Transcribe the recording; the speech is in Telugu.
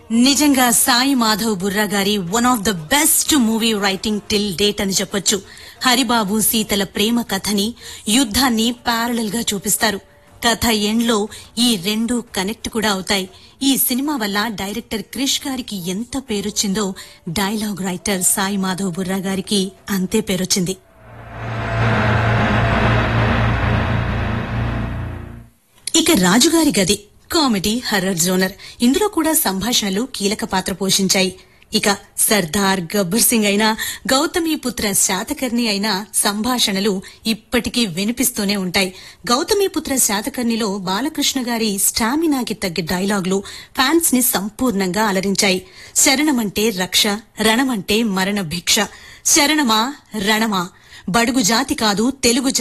నిజంగా సాయి మాధవ్ బుర్రా గారి one of the best movie writing till date అని చెప్పొచ్చు. హరిబాబు సీతల ప్రేమ కథని, యుద్ధాన్ని ప్యారలల్ గా చూపిస్తారు. కథ ఎండ్లో ఈ రెండు కనెక్ట్ కూడా అవుతాయి. ఈ సినిమా వల్ల డైరెక్టర్ క్రిష్ గారికి ఎంత పేరొచ్చిందో డైలాగ్ రైటర్ సాయి మాధవ్ బుర్రా గారికి అంతే పేరొచ్చింది. ఇక రాజుగారి గది కామెడీ హర్రర్ జోనర్. ఇందులో కూడా సంభాషణలు కీలక పాత్ర పోషించాయి. ఇక సర్దార్, గబ్బర్ సింగ్ అయినా, గౌతమీపుత్ర శాతకర్ణి అయినా సంభాషణలు ఇప్పటికీ వినిపిస్తూనే ఉంటాయి. గౌతమీపుత్ర శాతకర్ణిలో బాలకృష్ణ గారి స్టామినాకి తగ్గ డైలాగులు ఫ్యాన్స్ ని సంపూర్ణంగా అలరించాయి. శరణమంటే రక్ష, రణమంటే మరణ భిక్ష. శరణమా రణమా, బడుగు జాతి కాదు తెలుగు